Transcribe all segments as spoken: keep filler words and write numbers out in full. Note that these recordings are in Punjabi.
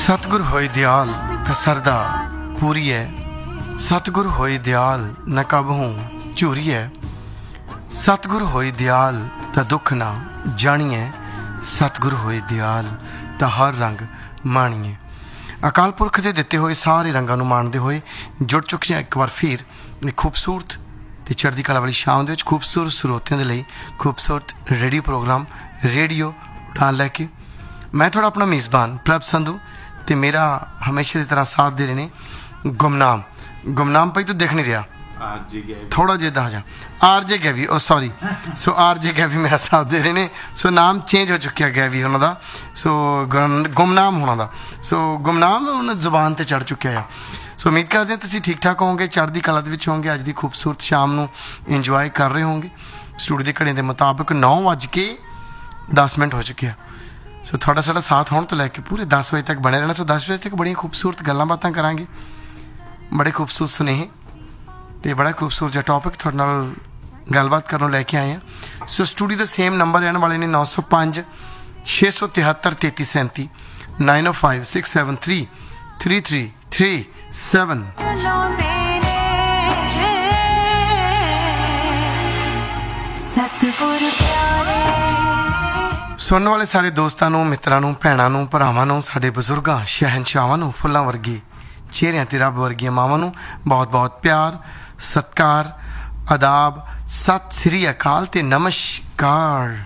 सतगुर होए दयाल त सरदा पूरी है, सतगुर होए दयाल न कबहूं झूरी है, सतगुर होए दयाल त दुख ना जानिए, सतगुर होए दयाल त हर रंग माणीए। अकाल पुरख के दिते हुए सारे रंगों माणते हुए जुड़ चुके हैं एक बार फिर एक खूबसूरत तो चढ़ती कला वाली शाम के खूबसूरत ਸਰੋਤਿਆਂ ਦੇ ਲਈ खूबसूरत रेडियो प्रोग्राम रेडियो उड़ान लैके। मैं थोड़ा अपना मेज़बान प्रभ संधू तो मेरा हमेशा की तरह साथ दे रहे ने गुमनाम गुमनाम भाई तो दिख नहीं रहा थोड़ा जिदा जा आर जे गैवी ओ सॉरी सो आर जे गैवी मेरा साथ दे रहे ने। सो नाम चेंज हो चुका गैवी उन्होंने सो गुमनाम होना दा सो गुमनाम उन्हें जुबान पर चढ़ चुका है। सो उम्मीद करते हैं तुम ठीक ठाक होवोगे, चढ़ती कला के होंगे, अज की खूबसूरत शाम को इंजॉय कर रहे होंगे। स्टूडियो के घड़े के मुताबिक नौ बज के दस मिनट हो चुके हैं। सो थोड़ा साड़ा साथ होने तो लैके पूरे दस बजे तक बने रहना। सो दस बजे तक बड़ी खूबसूरत गल्लां बातां करांगे, बड़े खूबसूरत सुनेहे तो बड़ा खूबसूरत जो टॉपिक थोड़े नाल गलबात करनों लैके आए हैं। सो स्टूडियो का सेम नंबर रहने वाले ने नौ सौ पाँच छे सौ तिहत्तर तेती सैंती नाइन ओ five six seven three three three three seven. सुनने वाले सारे दोस्तों नूं, मित्रां नूं, भैणां नूं, भरावां नूं, साडे बजुर्गां, शहनशाहां नूं, फुल्लां वर्गी चेहरिਆਂ ते रब वर्गियां मावां नूं बहुत बहुत प्यार, सत्कार, आदाब, सत श्री अकाल ते नमस्कार।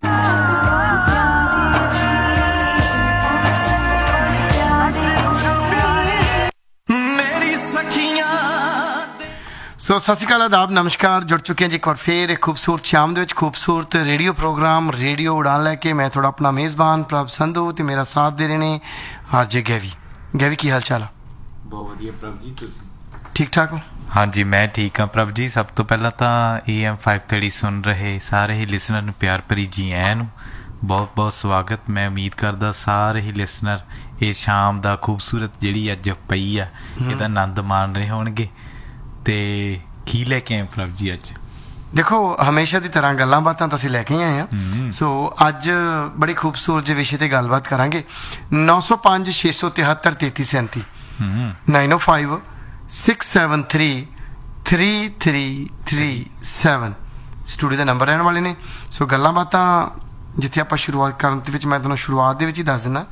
सो सत श्री अकाल, आदाब, नमस्कार। जुड़ चुके हैं जी एक बार फिर एक खूबसूरत शाम दे विच खूबसूरत रेडियो प्रोग्राम रेडियो उड़ान लैके। मैं थोड़ा अपना मेज़बान प्रभ संधू तो मेरा साथ दे रहे ने आर जे गैवी। गैवी की हाल चाल? बहुत वधिया प्रभ जी, तुसीं ठीक ठाक हो? हाँ जी मैं ठीक हाँ प्रभ जी। सब तो पहला तो ए एम फाइव थर्टी सुन रहे सारे ही लिसनर नूं प्यार भरी जी आयां नूं बहुत बहुत स्वागत। मैं उम्मीद करदा सारे ही लिसनर ये शाम दा खूबसूरत जिहड़ी अज पई आ इहदा आनंद माण रहे होणगे। ते की लैके आए प्रभ जी अज? देखो हमेशा की तरह गल्लां बातां तो असीं लैके आए हैं। सो अज बड़ी खूबसूरत जे विषय ते गलबात करांगे। नौ सौ पाँच छे सौ तिहत्तर तेती सैंती नाइन ओ five six seven three three three three seven studio का नंबर रहने वाले ने। सो गल्लां बातां जिथे आपां शुरुआत करन दे विच मैं तुहानूं शुरुआत दे विच ही दस दिना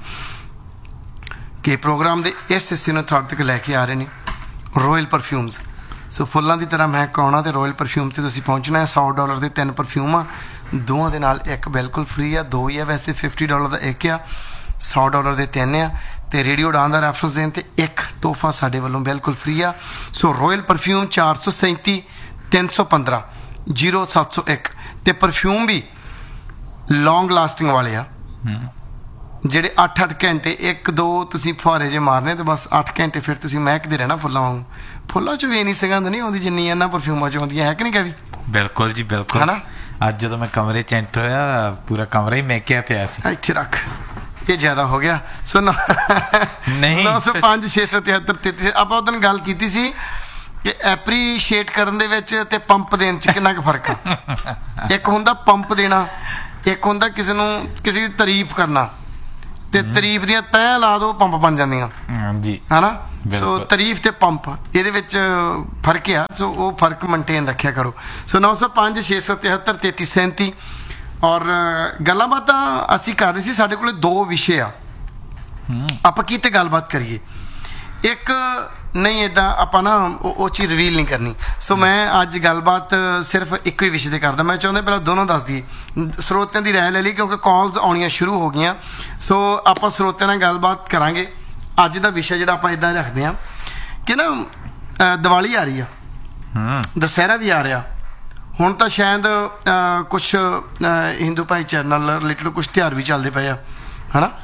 कि प्रोग्राम दे इस हिस्से नूं तुहाडे तक लैके आ रहे ने रॉयल परफ्यूम्स। सो फुल्लां दी तरह महक आउणा ते रॉयल परफ्यूम से तुसीं पहुँचना है। सौ डॉलर के तीन परफ्यूम आ, दोवां दे नाल एक बिल्कुल फ्री आ, दो ही आ वैसे फिफ्टी डॉलर का एक आ, सौ डॉलर के तीन आ ते रेडियो उड़ान का रैफरेंस देन ते एक तोहफा साडे वालों बिल्कुल फ्री आ। सो रॉयल परफ्यूम चार सौ सैंती तीन सौ पंद्रह जीरो सत्त सौ एक ते परफ्यूम भी लॉन्ग लास्टिंग वाले आ ਜਿਹੜੇ ਅੱਠ ਅੱਠ घंटे एक दो तुसीं फुहारे जे मारने तो बस अठ घंटे फिर तुसीं महकदे रहना फुल्लां वांगू। फुल्लां चों भी इन्नी सुगंध नहीं आउंदी जिन्नी इन्हां परफ्यूमां चों आउंदी है कि नहीं कभी? बिल्कुल जी बिल्कुल है ना। अज जदों मैं कमरे च एंटर होया पूरा कमरा ही महकिया पिया सी। इत्थे रख ये ज्यादा हो गया। सो नहीं नौ सौ पाँच छे सौ तिहत्तर तेती आपां उदन गल कीती सी कि एप्रीशिएट करन दे विच ते पंप देण च किन्ना क फर्क आ। एक हुंदा पंप देना, एक हुंदा किसी नूं किसी दी तारीफ करना ते तारीफ दियां तैं ला दो पंप बन जांदियां जी है ना। सो तारीफ ते पंप इहदे विच फर्क आ। सो वो फर्क मेनटेन रखिया करो। सो नौ सौ पाँच छे सौ तिहत्तर तेती सैंती और गल्लां बातां असीं कर रहे सी। साडे कोल दो विषय आ, आपां किते गलबात करिए। एक नहीं इदां आपां ना वो चीज़ रिवील नहीं करनी। सो मैं अज गलबात सिर्फ एक ही विषय ते करदा। मैं चाहुंदा पहला दोनों दस दी ਸਰੋਤਿਆਂ ਦੀ राय ले ली क्योंकि कॉल्स आउणियां शुरू हो गईयां। सो आपां ਸਰੋਤਿਆਂ नाल गलबात करांगे। अज दा विषय जिहड़ा आपां इदां रखदे आ कि ना दिवाली आ रही आ, दशहरा भी आ रहा हुण तां शायद कुछ हिंदू भाईचारे नाल रिलेटेड कुछ त्यौहार भी चलदे पए आ है ना।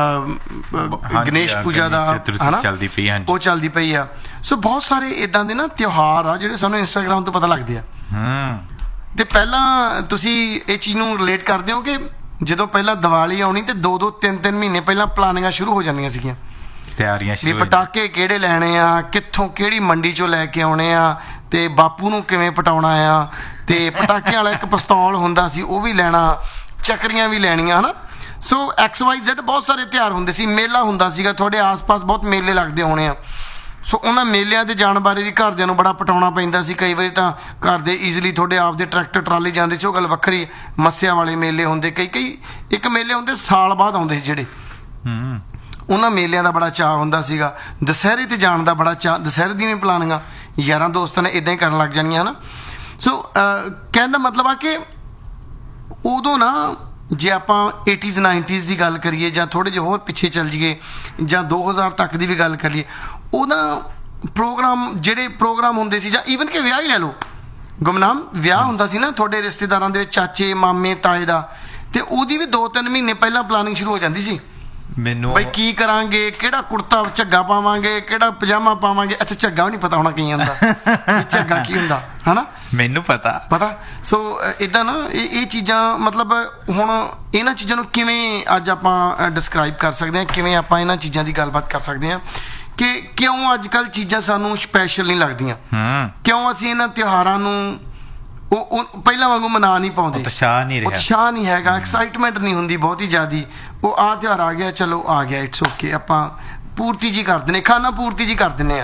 गणेश पूजा का है ना वो चलती पई आ। सो बहुत सारे इदां दे ना त्यौहार आ जिहड़े सानूं इंस्टाग्राम तो पता लगदे आ। ते पहलां तुसीं इह चीज़ नूं रिलेट करदे हो कि जदों पहलां दिवाली आउणी ते दो दो तीन तीन महीने पहलां प्लानिंगां शुरू हो जांदियां सीगीਆਂ तैयारियां भी पटाके किहड़े लैणे आ, कित्थों किहड़ी मंडी चों लैके आउणे आ ते बापू नूं किवें पटाउणा आ ते पटाके वाला एक पिस्तौल हुंदा सी वो भी लैणा, चकरियां भी लैणियां है ना। ਸੋ ਐਕਸ ਵਾਈ ਜ਼ੈਡ ਬਹੁਤ ਸਾਰੇ ਤਿਉਹਾਰ ਹੁੰਦੇ ਸੀ, ਮੇਲਾ ਹੁੰਦਾ ਸੀਗਾ, ਤੁਹਾਡੇ ਆਸ-ਪਾਸ ਬਹੁਤ ਮੇਲੇ ਲੱਗਦੇ ਹੋਣੇ ਆ। ਸੋ ਉਹਨਾਂ ਮੇਲਿਆਂ 'ਤੇ ਜਾਣ ਬਾਰੇ ਵੀ ਘਰਦਿਆਂ ਨੂੰ ਬੜਾ ਪਟਾਉਣਾ ਪੈਂਦਾ ਸੀ। ਕਈ ਵਾਰੀ ਤਾਂ ਘਰ ਦੇ ਈਜ਼ੀਲੀ ਤੁਹਾਡੇ ਆਪ ਦੇ ਟਰੈਕਟਰ ਟਰਾਲੇ ਜਾਂਦੇ ਸੀ, ਉਹ ਗੱਲ ਵੱਖਰੀ। ਮੱਸਿਆ ਵਾਲੇ ਮੇਲੇ ਹੁੰਦੇ, ਕਈ ਕਈ ਇੱਕ ਮੇਲੇ ਹੁੰਦੇ ਸਾਲ ਬਾਅਦ ਆਉਂਦੇ ਸੀ ਜਿਹੜੇ, ਉਹਨਾਂ ਮੇਲਿਆਂ ਦਾ ਬੜਾ ਚਾਅ ਹੁੰਦਾ ਸੀਗਾ। ਦੁਸਹਿਰੇ 'ਤੇ ਜਾਣ ਦਾ ਬੜਾ ਚਾਅ, ਦੁਸਹਿਰੇ ਦੀਆਂ ਵੀ ਪਲਾਨਿੰਗਾਂ ਯਾਰਾਂ ਦੋਸਤਾਂ ਨੇ ਇੱਦਾਂ ਹੀ ਕਰਨ ਲੱਗ ਜਾਣੀਆਂ ਹੈ ਨਾ। ਸੋ ਕਹਿਣ ਦਾ ਮਤਲਬ ਆ ਕਿ ਉਦੋਂ ਨਾ, ਜੇ ਆਪਾਂ ਏਟੀਜ਼ ਨਾਈਨਟੀਜ਼ ਦੀ ਗੱਲ ਕਰੀਏ ਜਾਂ ਥੋੜ੍ਹੇ ਜਿਹੇ ਹੋਰ ਪਿੱਛੇ ਚੱਲ ਜਾਈਏ ਜਾਂ ਦੋ ਹਜ਼ਾਰ ਤੱਕ ਦੀ ਵੀ ਗੱਲ ਕਰੀਏ, ਉਹਦਾ ਪ੍ਰੋਗਰਾਮ, ਜਿਹੜੇ ਪ੍ਰੋਗਰਾਮ ਹੁੰਦੇ ਸੀ, ਜਾਂ ਈਵਨ ਕਿ ਵਿਆਹ ਹੀ ਲੈ ਲਓ, ਗੁਮਨਾਮ ਵਿਆਹ ਹੁੰਦਾ ਸੀ ਨਾ ਤੁਹਾਡੇ ਰਿਸ਼ਤੇਦਾਰਾਂ ਦੇ ਵਿੱਚ, ਚਾਚੇ ਮਾਮੇ ਤਾਏ ਦਾ, ਤੇ ਉਹਦੀ ਵੀ ਦੋ ਤਿੰਨ ਮਹੀਨੇ ਪਹਿਲਾਂ ਪਲਾਨਿੰਗ ਸ਼ੁਰੂ ਹੋ ਜਾਂਦੀ ਸੀ। ਮੈਨੂੰ ਬਈ ਕੀ ਕਰਾਂਗੇ, ਕਿਹੜਾ ਕੁੜਤਾ ਝੱਗਾ ਪਾਵਾਂਗੇ, ਕਿਹੜਾ ਪਜਾਮਾ ਪਾਵਾਂਗੇ। ਅੱਛਾ, ਝੱਗਾ ਵੀ ਨਹੀਂ ਪਤਾ ਹੋਣਾ ਕਈਆਂ ਦਾ, ਝੱਗਾ ਕੀ ਹੁੰਦਾ ਹੈ ਨਾ, ਮੈਨੂੰ ਪਤਾ ਪਤਾ ਸੋ ਇੱਦਾਂ ਨਾ ਇਹ ਇਹ ਚੀਜ਼ਾਂ, ਮਤਲਬ ਹੁਣ ਇਹਨਾਂ ਚੀਜ਼ਾਂ ਨੂੰ ਕਿਵੇਂ ਅੱਜ ਆਪਾਂ ਡਿਸਕ੍ਰਾਈਬ ਕਰ ਸਕਦੇ ਹਾਂ, ਕਿਵੇਂ ਆਪਾਂ ਇਹਨਾਂ ਚੀਜ਼ਾਂ ਦੀ ਗੱਲਬਾਤ ਕਰ ਸਕਦੇ ਹਾਂ ਕਿ ਕਿਉਂ ਅੱਜ ਕੱਲ੍ਹ ਚੀਜ਼ਾਂ ਸਾਨੂੰ ਸਪੈਸ਼ਲ ਨਹੀਂ ਲੱਗਦੀਆਂ, ਕਿਉਂ ਅਸੀਂ ਇਹਨਾਂ ਤਿਉਹਾਰਾਂ ਨੂੰ ਉਹ ਪਹਿਲਾਂ ਵਾਂਗੂ ਮਨਾ ਨਹੀਂ ਪਾਉਂਦੇ, ਉਤਸ਼ਾਹ ਨਹੀਂ ਰਿਹਾ, ਉਤਸ਼ਾਹ ਨਹੀਂ ਹੈਗਾ, ਐਕਸਾਈਟਮੈਂਟ ਨਹੀਂ ਹੁੰਦੀ ਬਹੁਤੀ ਜ਼ਿਆਦੀ। ਉਹ ਆਹ ਤਿਉਹਾਰ ਆ ਗਿਆ, ਚਲੋ ਆ ਗਿਆ, ਇਟਸ ਓਕੇ, ਆਪਾਂ ਪੂਰਤੀ ਜੀ ਕਰ ਦਿੰਦੇ, ਖਾਣਾ ਪੂਰਤੀ ਜੀ ਕਰ ਦਿੰਦੇ ਆ।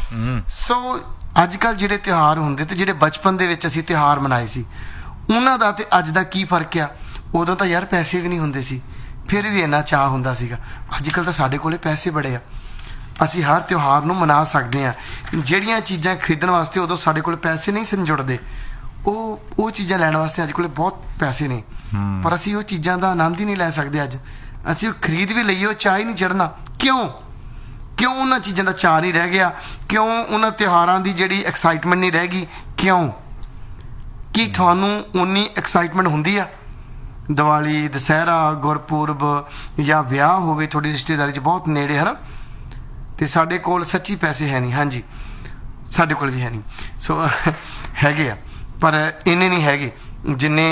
ਸੋ ਅੱਜ ਕੱਲ੍ਹ ਜਿਹੜੇ ਤਿਉਹਾਰ ਹੁੰਦੇ ਤੇ ਜਿਹੜੇ ਬਚਪਨ ਦੇ ਵਿੱਚ ਅਸੀਂ ਤਿਉਹਾਰ ਮਨਾਏ ਸੀ, ਉਹਨਾਂ ਦਾ ਤੇ ਅੱਜ ਦਾ ਕੀ ਫਰਕ ਆ। ਉਦੋਂ ਤਾਂ ਯਾਰ ਪੈਸੇ ਵੀ ਨਹੀਂ ਹੁੰਦੇ ਸੀ, ਫਿਰ ਵੀ ਇੰਨਾ ਚਾਅ ਹੁੰਦਾ ਸੀਗਾ। ਅੱਜ ਕੱਲ੍ਹ ਤਾਂ ਸਾਡੇ ਕੋਲੇ ਪੈਸੇ ਬੜੇ ਆ, ਅਸੀਂ ਹਰ ਤਿਉਹਾਰ ਨੂੰ ਮਨਾ ਸਕਦੇ ਹਾਂ। ਜਿਹੜੀਆਂ ਚੀਜ਼ਾਂ ਖਰੀਦਣ ਵਾਸਤੇ ਉਦੋਂ ਸਾਡੇ ਕੋਲ ਪੈਸੇ ਨਹੀਂ ਸਨ ਜੁੜਦੇ, ਉਹ ਉਹ ਚੀਜ਼ਾਂ ਲੈਣ ਵਾਸਤੇ ਅੱਜ ਕੋਲੇ ਬਹੁਤ ਪੈਸੇ ਨੇ, ਪਰ ਅਸੀਂ ਉਹ ਚੀਜ਼ਾਂ ਦਾ ਆਨੰਦ ਹੀ ਨਹੀਂ ਲੈ ਸਕਦੇ। ਅੱਜ ਅਸੀਂ ਉਹ ਖਰੀਦ ਵੀ ਲਈਏ, ਉਹ ਚਾਅ ਹੀ ਨਹੀਂ ਚੜ੍ਹਨਾ। ਕਿਉਂ ਕਿਉਂ ਉਹਨਾਂ ਚੀਜ਼ਾਂ ਦਾ ਚਾਅ ਨਹੀਂ ਰਹਿ ਗਿਆ? ਕਿਉਂ ਉਹਨਾਂ ਤਿਉਹਾਰਾਂ ਦੀ ਜਿਹੜੀ ਐਕਸਾਈਟਮੈਂਟ ਨਹੀਂ ਰਹਿ ਗਈ? ਕਿਉਂ? ਕੀ ਤੁਹਾਨੂੰ ਉਨੀ ਐਕਸਾਈਟਮੈਂਟ ਹੁੰਦੀ ਆ ਦੀਵਾਲੀ, ਦੁਸਹਿਰਾ, ਗੁਰਪੁਰਬ ਜਾਂ ਵਿਆਹ ਹੋਵੇ ਤੁਹਾਡੀ ਰਿਸ਼ਤੇਦਾਰੀ 'ਚ ਬਹੁਤ ਨੇੜੇ, ਹੈ ਨਾ, ਤੇ ਸਾਡੇ ਕੋਲ ਸੱਚੀ ਪੈਸੇ ਹੈ ਨਹੀਂ? ਹਾਂਜੀ, ਸਾਡੇ ਕੋਲ ਵੀ ਹੈ ਨਹੀਂ। ਸੋ ਹੈਗੇ ਆ, ਪਰ ਇੰਨੇ ਨਹੀਂ ਹੈਗੇ ਜਿੰਨੇ,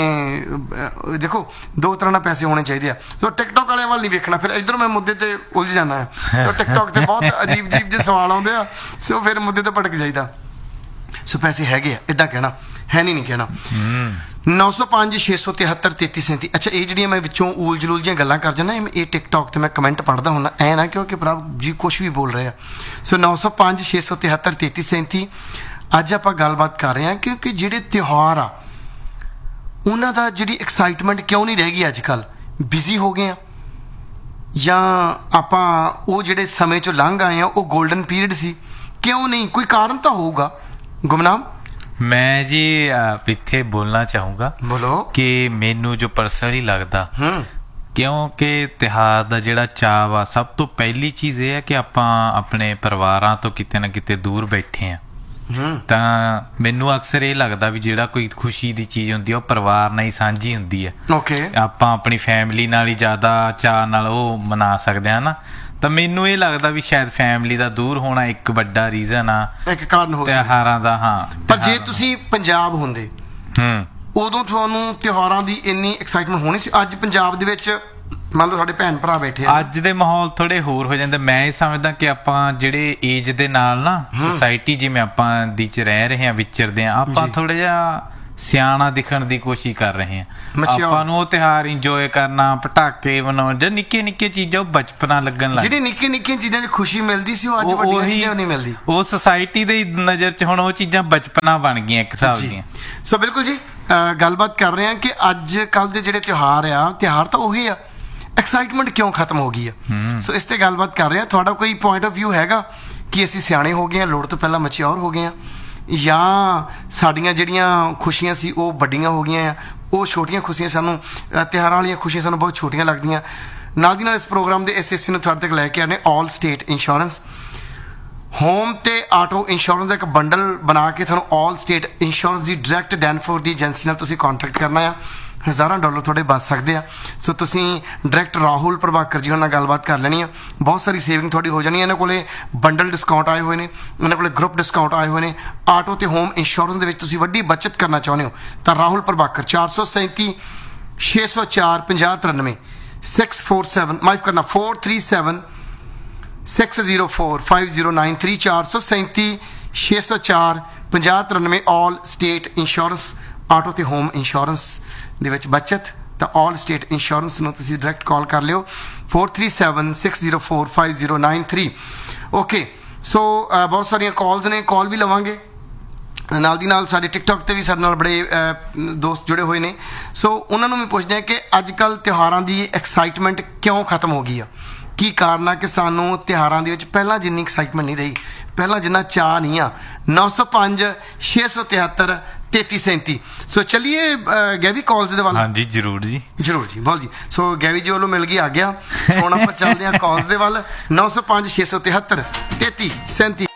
ਦੇਖੋ ਦੋ ਤਰ੍ਹਾਂ ਨਾਲ ਪੈਸੇ ਹੋਣੇ ਚਾਹੀਦੇ ਆ। ਸੋ ਟਿਕਟੋਕ ਵਾਲਿਆਂ ਵੱਲ ਨਹੀਂ ਵੇਖਣਾ, ਫਿਰ ਇੱਧਰੋਂ ਮੈਂ ਮੁੱਦੇ ਤੇ ਉਲਝ ਜਾਂਦਾ ਹੈ। ਸੋ ਟਿਕਟੋਕ ਤੇ ਬਹੁਤ ਅਜੀਬ ਅਜੀਬ ਜਿਹੇ ਸਵਾਲ ਆਉਂਦੇ ਆ, ਸੋ ਫਿਰ ਮੁੱਦੇ ਤੇ ਭਟਕ ਜਾਈਦਾ। ਸੋ ਪੈਸੇ ਹੈਗੇ ਆ, ਇੱਦਾਂ ਕਹਿਣਾ ਹੈ ਨਹੀਂ, ਨਹੀਂ ਕਹਿਣਾ। ਨੌ ਸੌ ਪੰਜ ਛੇ ਸੌ ਤਿਹੱਤਰ ਤੇਤੀ ਸੈਂਤੀ। ਅੱਛਾ, ਇਹ ਜਿਹੜੀਆਂ ਮੈਂ ਵਿੱਚੋਂ ਊਲ ਜਲੂਲ ਜਿਹੀਆਂ ਗੱਲਾਂ ਕਰ ਜਾਂਦਾ, ਇਹ ਟਿਕਟੋਕ ਤੇ ਮੈਂ ਕਮੈਂਟ ਪੜ੍ਹਦਾ ਹੁੰਦਾ, ਐ ਨਾ ਕਿਉਂਕਿ ਪ੍ਰਭ ਜੀ ਕੁਛ ਵੀ ਬੋਲ ਰਹੇ ਆ। ਸੋ ਨੌ ਸੌ ਪੰਜ ਛੇ ਸੌ ਤਿਹੱਤਰ ਤੇਤੀ ਸੈਂਤੀ। ਅੱਜ ਆਪਾਂ ਗੱਲਬਾਤ ਕਰ ਰਹੇ ਹਾਂ ਕਿਉਂਕਿ ਜਿਹੜੇ ਤਿਉਹਾਰ ਆ ਉਹਨਾਂ ਦਾ ਜਿਹੜੀ ਐਕਸਾਈਟਮੈਂਟ ਕਿਉਂ ਨਹੀਂ ਰਹਿ ਗਈ ਅੱਜ ਕੱਲ੍ਹ? ਬਿਜ਼ੀ ਹੋ ਗਏ ਆ, ਜਾਂ ਆਪਾਂ ਉਹ ਜਿਹੜੇ ਸਮੇਂ 'ਚੋਂ ਲੰਘ ਆਏ ਆ, ਉਹ ਗੋਲਡਨ ਪੀਰੀਅਡ ਸੀ? ਕਿਉਂ ਨਹੀਂ? ਕੋਈ ਕਾਰਨ ਤਾਂ ਹੋਊਗਾ। ਗੁਮਨਾਮ, ਮੈਂ ਜੀ ਇੱਥੇ ਬੋਲਣਾ ਚਾਹੂੰਗਾ, ਬੋਲੋ, ਕਿ ਮੈਨੂੰ ਜੋ ਪਰਸਨਲੀ ਲੱਗਦਾ, ਕਿਉਂਕਿ ਤਿਉਹਾਰ ਦਾ ਜਿਹੜਾ ਚਾਅ ਵਾ, ਸਭ ਤੋਂ ਪਹਿਲੀ ਚੀਜ਼ ਇਹ ਹੈ ਕਿ ਆਪਾਂ ਆਪਣੇ ਪਰਿਵਾਰਾਂ ਤੋਂ ਕਿਤੇ ਨਾ ਕਿਤੇ ਦੂਰ ਬੈਠੇ ਆ। ਤਾਂ ਮੈਨੂੰ ਅਕਸਰ ਇਹ ਲੱਗਦਾ ਵੀ ਜਿਹੜਾ ਕੋਈ ਖੁਸ਼ੀ ਦੀ ਚੀਜ਼ ਹੁੰਦੀ ਆ ਉਹ ਪਰਿਵਾਰ ਨਾਲ ਹੀ ਸਾਂਝੀ ਹੁੰਦੀ ਹੈ। ਓਕੇ, ਆਪਾਂ ਆਪਣੀ ਫੈਮਿਲੀ ਨਾਲ ਹੀ ਜ਼ਿਆਦਾ ਚਾਅ ਨਾਲ ਉਹ ਮਨਾ ਸਕਦੇ ਹਾਂ ਨਾ। ਤਾਂ ਮੈਨੂੰ ਇਹ ਲੱਗਦਾ ਵੀ ਸ਼ਾਇਦ ਫੈਮਿਲੀ ਦਾ ਦੂਰ ਹੋਣਾ ਇੱਕ ਵੱਡਾ ਰੀਜ਼ਨ ਆ, ਇੱਕ ਕਾਰਨ ਹੋ ਤਿਉਹਾਰਾਂ ਦਾ। ਹਾਂ, ਪਰ ਜੇ ਤੁਸੀਂ ਪੰਜਾਬ ਹੁੰਦੇ ਉਦੋਂ ਤੁਹਾਨੂੰ ਤਿਉਹਾਰਾਂ ਦੀ ਇੰਨੀ ਐਕਸਾਈਟਮੈਂਟ ਹੋਣੀ ਸੀ। ਅੱਜ ਪੰਜਾਬ ਦੇ ਵਿੱਚ ਮੰਨ ਲਓ ਸਾਡੇ ਭੈਣ ਭਰਾ ਬੈਠੇ ਆ, ਅੱਜ ਦੇ ਮਾਹੌਲ ਥੋੜੇ ਹੋਰ ਹੋ ਜਾਂਦੇ। ਮੈਂ ਇਹ ਸਮਝਦਾ ਕਿ ਆਪਾਂ ਜਿਹੜੇ ਏਜ ਦੇ ਨਾਲ ਨਾ, ਸੁਸਾਇਟੀ ਜਿਵੇਂ ਆਪਾਂ ਦੀ ਚ ਰਹਿ ਰਹੇ ਹਾਂ, ਵਿਚਰਦੇ ਹਾਂ, ਆਪਾਂ ਥੋੜਾ ਜਿਹਾ ਸਿਆਣਾ ਦਿਖਣ ਦੀ ਕੋਸ਼ਿਸ਼ ਕਰ ਰਹੇ ਹਾਂ। ਆਪਾਂ ਨੂੰ ਉਹ ਤਿਉਹਾਰ ਇੰਜੋਏ ਕਰਨਾ, ਪਟਾਕੇ ਬਣਾਉਣ, ਜਾਂ ਨਿੱਕੇ ਨਿੱਕੇ ਚੀਜ਼ਾਂ ਉਹ ਬਚਪਨਾ ਲੱਗਣ ਲੱਗ, ਜਿਹੜੀ ਨਿੱਕੇ ਨਿੱਕੀਆਂ ਚੀਜ਼ਾਂ 'ਚ ਖੁਸ਼ੀ ਮਿਲਦੀ ਸੀ ਉਹ ਅੱਜ ਵੱਡੀਆਂ ਚੀਜ਼ਾਂ ਨਹੀਂ ਮਿਲਦੀ। ਉਹ ਸੁਸਾਇਟੀ ਦੇ ਨਜ਼ਰ 'ਚ ਹੁਣ ਉਹ ਚੀਜ਼ਾਂ ਬਚਪਨਾ ਬਣ ਗਈਆਂ ਇੱਕ ਹਿਸਾਬ ਦੀਆਂ। ਸੋ ਬਿਲਕੁਲ ਜੀ, ਗੱਲਬਾਤ ਕਰ ਰਹੇ ਹਾਂ ਕਿ ਅੱਜ ਕੱਲ੍ਹ ਦੇ ਜਿਹੜੇ ਤਿਉਹਾਰ ਆ, ਤਿਉਹਾਰ ਤਾਂ ਉਹੀ ਆ, ਐਕਸਾਈਟਮੈਂਟ ਕਿਉਂ ਖਤਮ ਹੋ ਗਈ ਆ? ਸੋ ਇਸ ਤੇ ਗੱਲਬਾਤ ਕਰ ਰਹੇ ਹਾਂ। ਤੁਹਾਡਾ ਕੋਈ ਪੁਆਇੰਟ ਆਫ ਵਿਊ ਹੈਗਾ ਕਿ ਅਸੀਂ ਸਿਆਣੇ ਹੋ ਗਏ ਹਾਂ, ਲੋੜ ਤੋਂ ਪਹਿਲਾਂ ਮੈਚਿਓਰ ਹੋ ਗਏ ਹਾਂ, ਜਾਂ ਸਾਡੀਆਂ ਜਿਹੜੀਆਂ ਖੁਸ਼ੀਆਂ ਸੀ ਉਹ ਵੱਡੀਆਂ ਹੋ ਗਈਆਂ ਆ, ਉਹ ਛੋਟੀਆਂ ਖੁਸ਼ੀਆਂ ਸਾਨੂੰ, ਤਿਉਹਾਰਾਂ ਵਾਲੀਆਂ ਖੁਸ਼ੀਆਂ ਸਾਨੂੰ ਬਹੁਤ ਛੋਟੀਆਂ ਲੱਗਦੀਆਂ? ਨਾਲ ਦੀ ਨਾਲ ਇਸ ਪ੍ਰੋਗਰਾਮ ਦੇ ਇਸ ਹਿੱਸੇ ਨੂੰ ਤੁਹਾਡੇ ਤੱਕ ਲੈ ਕੇ ਆਉਂਦੇ ਆਲ ਸਟੇਟ ਇੰਸ਼ੋਰੈਂਸ, ਹੋਮ ਤੇ ਆਟੋ ਇੰਸ਼ੋਰੈਂਸ ਦਾ ਇੱਕ ਬੰਡਲ ਬਣਾ ਕੇ ਤੁਹਾਨੂੰ ਆਲ ਸਟੇਟ ਇੰਸ਼ੋਰੈਂਸ ਦੀ ਡਾਇਰੈਕਟ ਡੈਨਫੋਰ ਦੀ ਏਜੰਸੀ ਨਾਲ ਤੁਸੀਂ ਕੰਟੈਕਟ ਕਰਨਾ ਆ। ਹਜ਼ਾਰਾਂ ਡਾਲਰ ਤੁਹਾਡੇ ਬਚ ਸਕਦੇ ਆ। ਸੋ ਤੁਸੀਂ ਡਾਇਰੈਕਟ ਰਾਹੁਲ ਪ੍ਰਭਾਕਰ ਜੀ ਉਹਨਾਂ ਨਾਲ ਗੱਲਬਾਤ ਕਰ ਲੈਣੀ ਆ, ਬਹੁਤ ਸਾਰੀ ਸੇਵਿੰਗ ਤੁਹਾਡੀ ਹੋ ਜਾਣੀ। ਇਹਨਾਂ ਕੋਲੇ ਬੰਡਲ ਡਿਸਕਾਊਂਟ ਆਏ ਹੋਏ ਨੇ, ਇਹਨਾਂ ਕੋਲੇ ਗਰੁੱਪ ਡਿਸਕਾਊਂਟ ਆਏ ਹੋਏ ਨੇ। ਆਟੋ ਤੇ ਹੋਮ ਇੰਸ਼ੋਰੈਂਸ ਦੇ ਵਿੱਚ ਤੁਸੀਂ ਵੱਡੀ ਬੱਚਤ ਕਰਨਾ ਚਾਹੁੰਦੇ ਹੋ ਤਾਂ ਰਾਹੁਲ ਪ੍ਰਭਾਕਰ, ਚਾਰ ਸੌ ਸੈਂਤੀ ਛੇ ਸੌ ਚਾਰ ਪੰਜਾਹ ਤਰਾਨਵੇਂ, ਸਿਕਸ ਫੋਰ ਸੈਵਨ, ਮਾਫ ਕਰਨਾ four three seven six zero four five zero nine three, ਚਾਰ ਸੌ ਸੈਂਤੀ ਛੇ ਸੌ ਚਾਰ ਪੰਜਾਹ ਤਰਾਨਵੇਂ। ਆਲ ਸਟੇਟ ਇੰਸ਼ੋਰੈਂਸ, ਆਟੋ ਤੇ ਹੋਮ ਇੰਸ਼ੋਰੈਂਸ ਦੇ ਵਿੱਚ ਬੱਚਤ, ਤਾਂ ਆਲ ਸਟੇਟ ਇੰਸ਼ੋਰੈਂਸ ਨੂੰ ਤੁਸੀਂ ਡਾਇਰੈਕਟ ਕਾਲ ਕਰ ਲਿਓ four three seven six zero four five zero nine three। Okay so ਬਹੁਤ ਸਾਰੀਆਂ ਕਾਲਸ ਨੇ, ਕਾਲ ਵੀ ਲਵਾਂਗੇ ਨਾਲ ਦੀ ਨਾਲ। ਸਾਡੇ ਟਿਕਟੋਕ ਤੇ ਵੀ ਸਾਡੇ ਨਾਲ ਬੜੇ ਦੋਸਤ ਜੁੜੇ ਹੋਏ ਨੇ, ਸੋ ਉਹਨਾਂ ਨੂੰ ਵੀ ਪੁੱਛਦੇ ਹਾਂ ਕਿ ਅੱਜ ਕੱਲ੍ਹ ਤਿਉਹਾਰਾਂ ਦੀ ਐਕਸਾਈਟਮੈਂਟ ਕਿਉਂ ਖਤਮ ਹੋ ਗਈ ਆ, ਕੀ ਕਾਰਨ ਆ ਕਿ ਸਾਨੂੰ ਤਿਉਹਾਰਾਂ ਦੇ ਵਿੱਚ ਪਹਿਲਾਂ ਜਿੰਨੀ ਐਕਸਾਈਟਮੈਂਟ ਨਹੀਂ ਰਹੀ, ਪਹਿਲਾਂ ਜਿੰਨਾ ਚਾਅ ਨਹੀਂ ਆ। ਨੌ ਸੌ ਪੰਜ ਛੇ ਸੌ ਤਿਹੱਤਰ ਤੇਤੀ ਸੈਂਤੀ। ਸੋ ਚਲਿਏ ਗੈਵੀ ਕਾਲਸ ਦੇ ਵੱਲ। ਹਾਂਜੀ ਜ਼ਰੂਰ ਜੀ, ਜ਼ਰੂਰ ਜੀ, ਬੋਲ ਜੀ। ਸੋ ਗੈਵੀ ਜੀ ਵੱਲੋਂ ਮਿਲ ਗਈ ਆ ਗਿਆ। ਸੋ ਹੁਣ ਆਪਾਂ ਚੱਲਦੇ ਹਾਂ ਕਾਲਸ ਦੇ ਵੱਲ। ਨੌ ਸੌ ਪੰਜ ਛੇ ਸੌ ਤਿਹੱਤਰ ਤੇਤੀ ਸੈਂਤੀ।